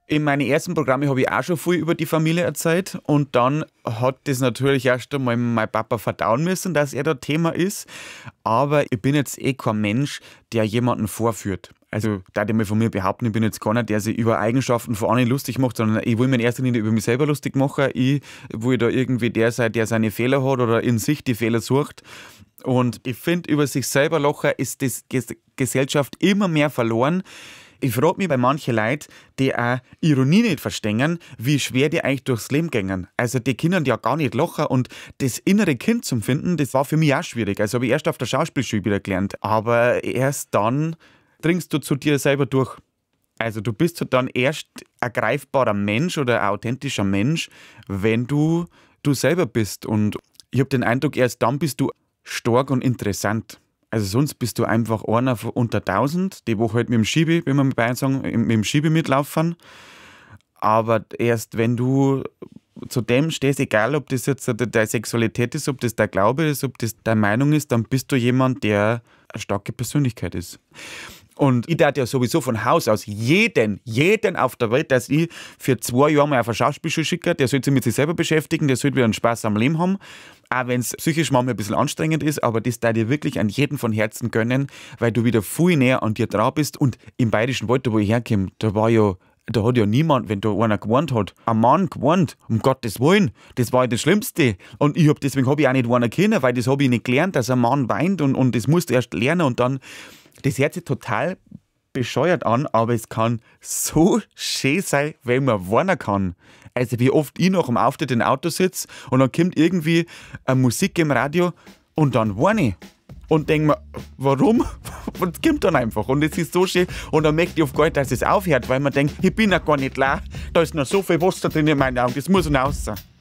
In meinen ersten Programmen habe ich auch schon viel über die Familie erzählt und dann hat das natürlich erst einmal mein Papa verdauen müssen, dass er da Thema ist. Aber ich bin jetzt kein Mensch, der jemanden vorführt. Also, da ich mal von mir behaupten, ich bin jetzt keiner, der sich über Eigenschaften von anderen lustig macht, sondern ich will mich in erster Linie über mich selber lustig machen. Ich will da irgendwie der sein, der seine Fehler hat oder in sich die Fehler sucht. Und ich finde, über sich selber lachen ist die Gesellschaft immer mehr verloren. Ich frage mich bei manchen Leuten, die auch Ironie nicht verstehen, wie schwer die eigentlich durchs Leben gehen. Also die können ja gar nicht lachen und das innere Kind zum Finden, das war für mich auch schwierig. Also habe ich erst auf der Schauspielschule wieder gelernt. Aber erst dann dringst du zu dir selber durch. Also du bist dann erst ein greifbarer Mensch oder ein authentischer Mensch, wenn du selber bist. Und ich habe den Eindruck, erst dann bist du stark und interessant. Also sonst bist du einfach einer unter 1000, die wo halt mit dem Schiebe, wenn wir mit Bayern sagen, mit dem Schiebe mitlaufen. Aber erst wenn du zu dem stehst, egal ob das jetzt deine Sexualität ist, ob das dein Glaube ist, ob das deine Meinung ist, dann bist du jemand, der eine starke Persönlichkeit ist. Und ich darf ja sowieso von Haus aus jeden auf der Welt, dass ich für 2 Jahre mal auf eine Schauspielschule schicke, der soll sich mit sich selber beschäftigen, der soll wieder einen Spaß am Leben haben. Auch wenn es psychisch manchmal ein bisschen anstrengend ist, aber das darf dir wirklich an jeden von Herzen gönnen, weil du wieder viel näher an dir dran bist. Und im Bayerischen Wald, wo ich herkomme, da hat ja niemand, wenn da einer gewarnt hat, ein Mann gewarnt, um Gottes Willen, das war ja das Schlimmste. Und deswegen habe ich auch nicht warnen können, weil das habe ich nicht gelernt, dass ein Mann weint und das musst du erst lernen und dann. Das hört sich total bescheuert an, aber es kann so schön sein, wenn man warnen kann. Also wie oft ich nach dem Auftritt im Auto sitze und dann kommt irgendwie eine Musik im Radio und dann warne ich. Und denke mir, warum? Und es kommt dann einfach. Und es ist so schön. Und dann möchte ich oft gar nicht, dass es aufhört, weil man denkt, ich bin ja gar nicht leer. Da ist noch so viel Wasser drin in meinen Augen, das muss raus.